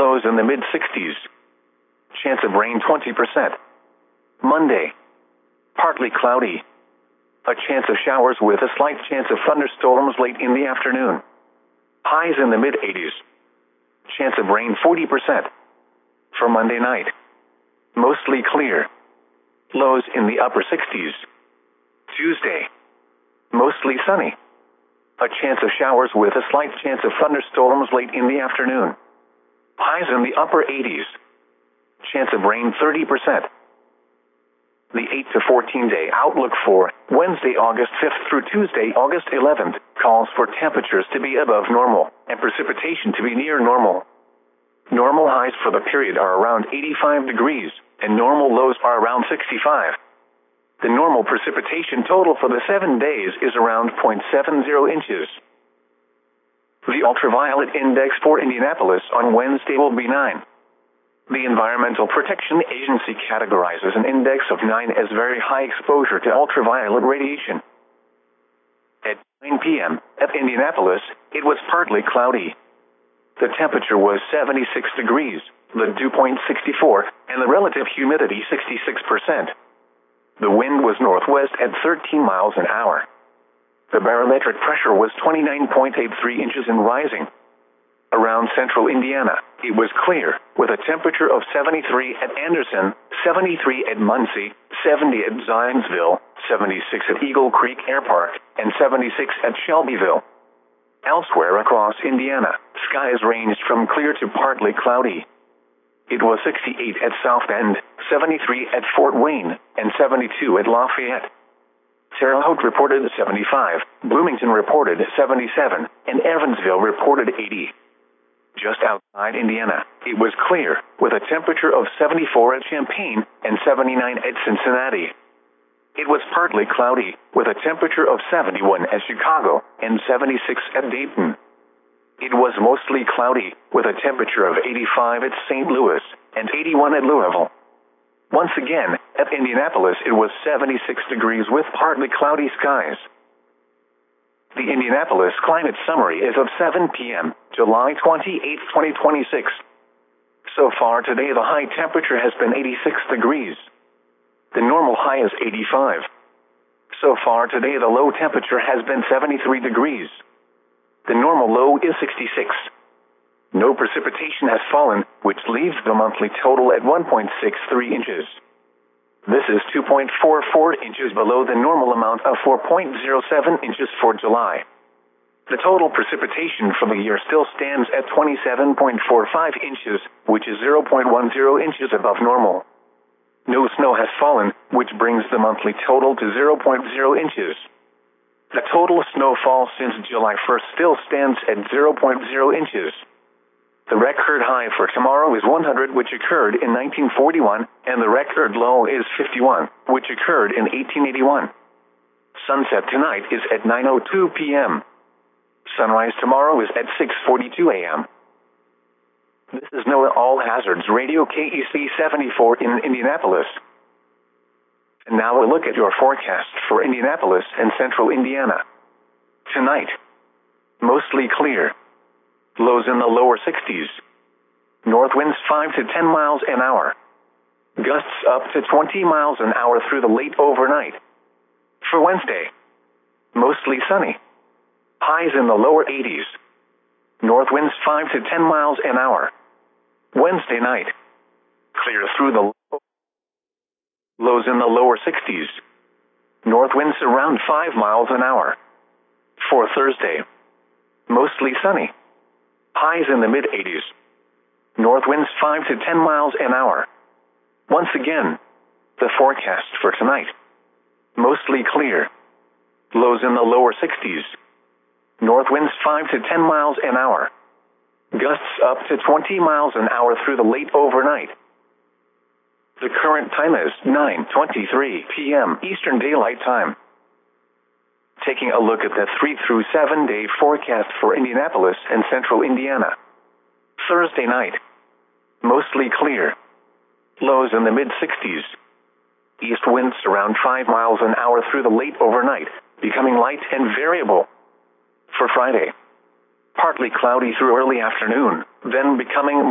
lows in the mid-60s. Chance of rain 20%. Monday, partly cloudy. A chance of showers with a slight chance of thunderstorms late in the afternoon. Highs in the mid-80s. Chance of rain 40%. For Monday night, mostly clear. Lows in the upper 60s. Tuesday, mostly sunny. A chance of showers with a slight chance of thunderstorms late in the afternoon. Highs in the upper 80s. Chance of rain 30%. The 8 to 14 day outlook for Wednesday, August 5th through Tuesday, August 11th, calls for temperatures to be above normal and precipitation to be near normal. Normal highs for the period are around 85 degrees, and normal lows are around 65. The normal precipitation total for the 7 days is around 0.70 inches. The ultraviolet index for Indianapolis on Wednesday will be 9. The Environmental Protection Agency categorizes an index of 9 as very high exposure to ultraviolet radiation. At 9 p.m. at Indianapolis, it was partly cloudy. The temperature was 76 degrees, the dew point 64, and the relative humidity 66%. The wind was northwest at 13 miles an hour. The barometric pressure was 29.83 inches and rising. Around central Indiana, it was clear, with a temperature of 73 at Anderson, 73 at Muncie, 70 at Zionsville, 76 at Eagle Creek Air Park, and 76 at Shelbyville. Elsewhere across Indiana, skies ranged from clear to partly cloudy. It was 68 at South Bend, 73 at Fort Wayne, and 72 at Lafayette. Terre Haute reported 75, Bloomington reported 77, and Evansville reported 80. Just outside Indiana, it was clear, with a temperature of 74 at Champaign and 79 at Cincinnati. It was partly cloudy, with a temperature of 71 at Chicago and 76 at Dayton. It was mostly cloudy, with a temperature of 85 at St. Louis and 81 at Louisville. Once again, at Indianapolis, it was 76 degrees with partly cloudy skies. The Indianapolis Climate Summary is of 7 p.m., July 28, 2026. So far today, the high temperature has been 86 degrees. The normal high is 85. So far today, the low temperature has been 73 degrees. The normal low is 66. No precipitation has fallen, which leaves the monthly total at 1.63 inches. This is 2.44 inches below the normal amount of 4.07 inches for July. The total precipitation for the year still stands at 27.45 inches, which is 0.10 inches above normal. No snow has fallen, which brings the monthly total to 0.0 inches. The total snowfall since July 1st still stands at 0.0 inches. The record high for tomorrow is 100, which occurred in 1941, and the record low is 51, which occurred in 1881. Sunset tonight is at 9:02 p.m. Sunrise tomorrow is at 6:42 a.m. This is NOAA All Hazards Radio KEC 74 in Indianapolis. And now we'll look at your forecast for Indianapolis and central Indiana. Tonight, mostly clear. Lows in the lower 60s. North winds 5 to 10 miles an hour. Gusts up to 20 miles an hour through the late overnight. For Wednesday, mostly sunny. Highs in the lower 80s. North winds 5 to 10 miles an hour. Wednesday night, clear through the lows in the lower 60s. North winds around 5 miles an hour. For Thursday, mostly sunny. Highs in the mid-80s. North winds 5 to 10 miles an hour. Once again, the forecast for tonight. Mostly clear. Lows in the lower 60s. North winds 5 to 10 miles an hour. Gusts up to 20 miles an hour through the late overnight. The current time is 9:23 p.m. Eastern Daylight Time. Taking a look at the 3 through 7 day forecast for Indianapolis and central Indiana. Thursday night, mostly clear. Lows in the mid-60s. East winds around 5 miles an hour through the late overnight, becoming light and variable. For Friday, partly cloudy through early afternoon, then becoming